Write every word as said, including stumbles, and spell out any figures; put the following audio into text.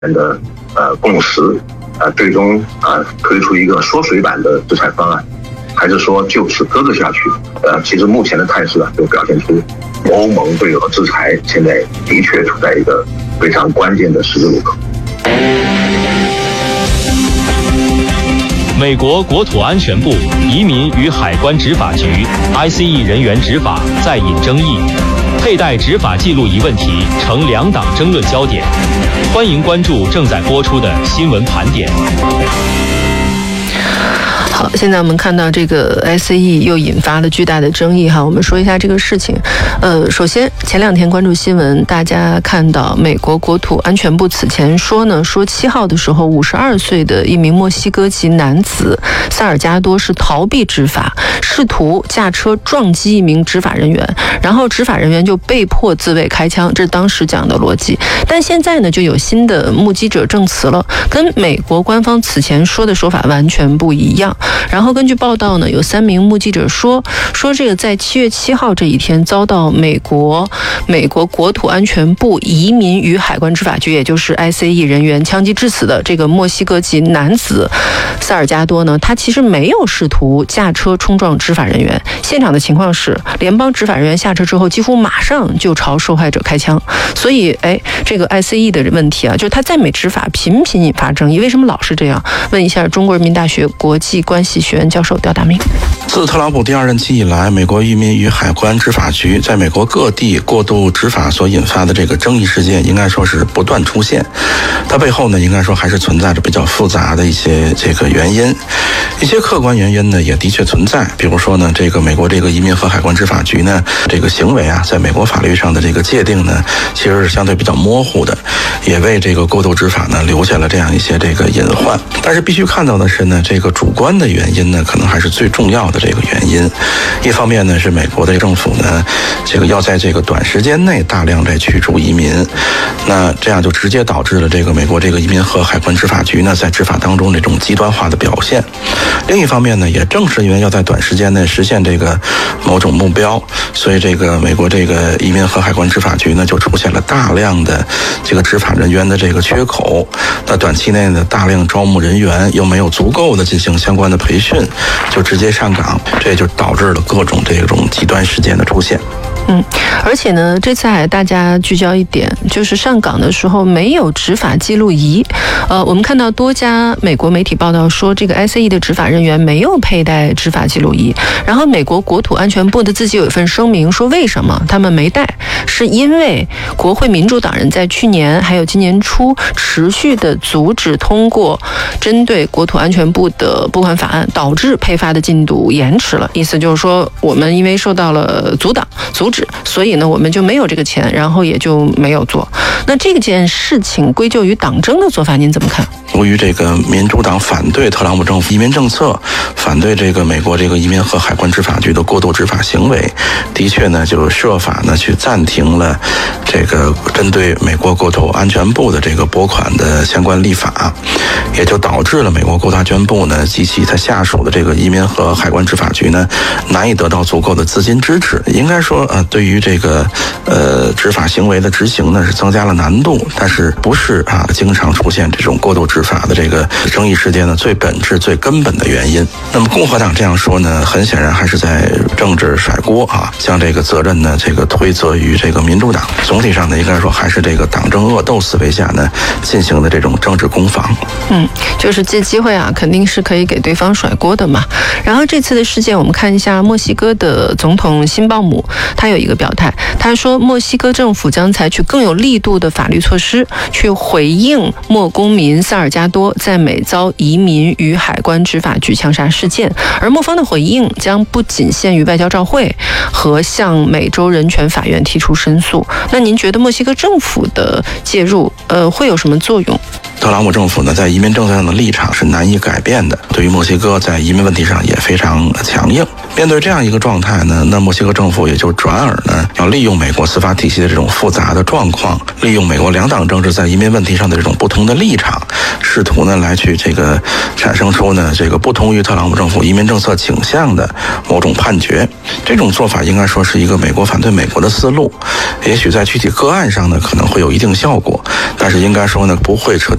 的呃共识，呃最终啊、呃、推出一个缩水版的制裁方案，还是说就此搁置下去？呃，其实目前的态势啊，就表现出欧盟对俄制裁现在的确处在一个非常关键的十字路口。 美国国土安全部移民与海关执法局 I C E 人员执法再引争议，佩戴执法记录仪问题成两党争论焦点。欢迎关注正在播出的新闻盘点。 好，现在我们看到这个 I C E 又引发了巨大的争议哈。我们说一下这个事情。呃，首先前两天关注新闻，大家看到美国国土安全部此前说呢，说七号的时候，五十二岁的一名墨西哥籍男子萨尔加多是逃避执法，试图驾车撞击一名执法人员，然后执法人员就被迫自卫开枪，这是当时讲的逻辑。但现在呢，就有新的目击者证词了，跟美国官方此前说的说法完全不一样。然后根据报道呢，有三名目击者说，说这个在七月七号这一天遭到美国美国国土安全部移民与海关执法局，也就是 I C E 人员枪击致死的这个墨西哥籍男子萨尔加多呢，他其实没有试图驾车冲撞执法人员。现场的情况是，联邦执法人员下车之后，几乎马上就朝受害者开枪。所以，哎，这个 I C E 的问题啊，就是他在美执法频频引发争议，为什么老是这样？问一下中国人民大学国际关系学院教授刁大明。 自特朗普第二任期以来，美国移民与海关执法局在美国各地过度执法所引发的这个争议事件，应该说是不断出现。它背后呢，应该说还是存在着比较复杂的一些这个原因，一些客观原因呢也的确存在。比如说呢，这个美国这个移民和海关执法局呢，这个行为啊，在美国法律上的这个界定呢，其实是相对比较模糊的，也为这个过度执法呢留下了这样一些这个隐患。但是必须看到的是呢，这个主观的原因呢，可能还是最重要的这个原因。一方面呢，是美国的政府呢，这个要在这个短时间内大量的驱逐移民，那这样就直接导致了这个美国这个移民和海关执法局呢，在执法当中这种极端化的表现。另一方面呢，也正是因为要在短时间内实现这个某种目标，所以这个美国这个移民和海关执法局呢，就出现了大量的这个执法人员的这个缺口。那短期内呢，大量招募人员又没有足够的进行相关的培训，就直接上岗，这也就导致了各种这种极端事件的出现。 嗯，而且呢，这次还大家聚焦一点，就是上岗的时候没有执法记录仪。呃，我们看到多家美国媒体报道说，这个 I C E 的执法人员没有佩戴执法记录仪。然后美国国土安全部的自己有一份声明说，为什么他们没带，是因为国会民主党人在去年还有今年初持续的阻止通过针对国土安全部的拨款法案，导致配发的进度延迟了。意思就是说，我们因为受到了阻挡阻止，所以呢我们就没有这个钱，然后也就没有做。那这件事情归咎于党争的做法，您怎么看？ 由于这个民主党反对特朗普政府移民政策，反对这个美国这个移民和海关执法局的过度执法行为，的确呢就设法呢去暂停了这个针对美国国土安全部的这个拨款的相关立法，也就导致了美国国土安全部呢及其他下属的这个移民和海关执法局呢难以得到足够的资金支持。应该说呃对于这个呃执法行为的执行呢是增加了难度，但是不是啊经常出现这种过度执法的这个争议事件呢最本质最根本的原因。那么共和党这样说呢，很显然还是在政治甩锅啊，将这个责任呢这个推责于这个民主党。总体上呢，应该说还是这个党争恶斗思维下呢进行的这种政治攻防。 嗯，就是借机会啊，肯定是可以给对方甩锅的嘛。然后这次的事件，我们看一下墨西哥的总统辛鲍姆，他有一个表态，他说墨西哥政府将采取更有力度的法律措施，去回应墨公民萨尔加多在美遭移民与海关执法局枪杀事件，而墨方的回应将不仅限于外交照会和向美洲人权法院提出申诉。那您觉得墨西哥政府的介入，呃，会有什么作用？ 特朗普政府呢，在移民政策上的立场是难以改变的，对于墨西哥在移民问题上也非常强硬。面对这样一个状态呢，那墨西哥政府也就转而呢，要利用美国司法体系的这种复杂的状况，利用美国两党政治在移民问题上的这种不同的立场， 试图呢来去这个产生出呢这个不同于特朗普政府移民政策倾向的某种判决。这种做法应该说是一个美国反对美国的思路，也许在具体个案上呢可能会有一定效果，但是应该说呢不会彻底